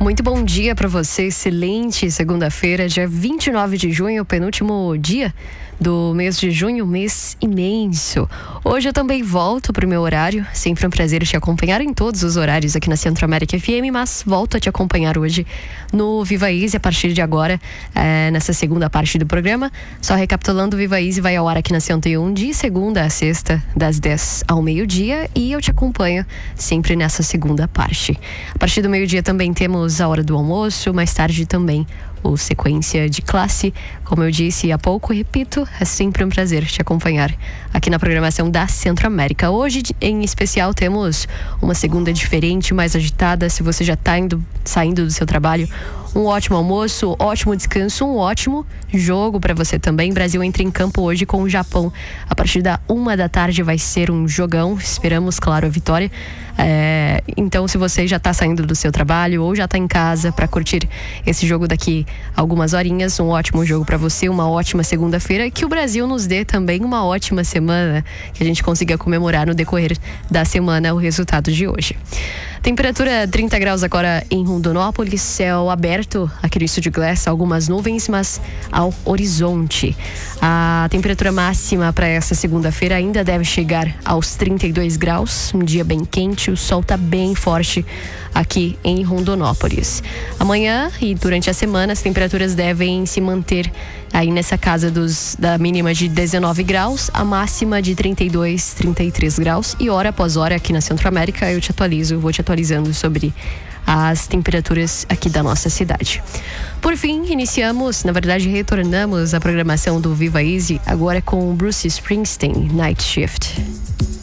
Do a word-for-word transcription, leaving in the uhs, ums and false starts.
Muito bom dia para você, excelente segunda-feira, dia vinte e nove de junho, penúltimo dia do mês de junho, mês imenso. Hoje eu também volto pro meu horário, sempre um prazer te acompanhar em todos os horários aqui na Centro América F M, mas volto a te acompanhar hoje no Viva Easy a partir de agora, é, nessa segunda parte do programa. Só recapitulando, o Viva Easy vai ao ar aqui na cento e um de segunda a sexta, das dez ao meio-dia, e eu te acompanho sempre nessa segunda parte. A partir do meio-dia também temos a hora do almoço, mais tarde também o Sequência de Classe. Como eu disse há pouco, repito, é sempre um prazer te acompanhar aqui na programação da Centro América. Hoje, em especial, temos uma segunda diferente, mais agitada. Se você já está indo, saindo do seu trabalho, um ótimo almoço, ótimo descanso, um ótimo jogo para você também. Brasil entra em campo hoje com o Japão. A partir da uma da tarde vai ser um jogão. Esperamos, claro, a vitória. É, então, se você já está saindo do seu trabalho ou já está em casa para curtir esse jogo daqui algumas horinhas, um ótimo jogo para você, uma ótima segunda-feira, que o Brasil nos dê também uma ótima semana, que a gente consiga comemorar no decorrer da semana o resultado de hoje. Temperatura trinta graus agora em Rondonópolis, céu aberto aqui no Estúdio Glass, algumas nuvens, mas ao horizonte. A temperatura máxima para essa segunda-feira ainda deve chegar aos trinta e dois graus, um dia bem quente, o sol está bem forte aqui em Rondonópolis. Amanhã e durante a semana as temperaturas devem se manter aí nessa casa dos, da mínima de dezenove graus, a máxima de trinta e dois, trinta e três graus, e hora após hora aqui na Centro América eu te atualizo, vou te atualizando sobre as temperaturas aqui da nossa cidade. Por fim, iniciamos, na verdade retornamos a programação do Viva Easy agora com Bruce Springsteen, Night Shift.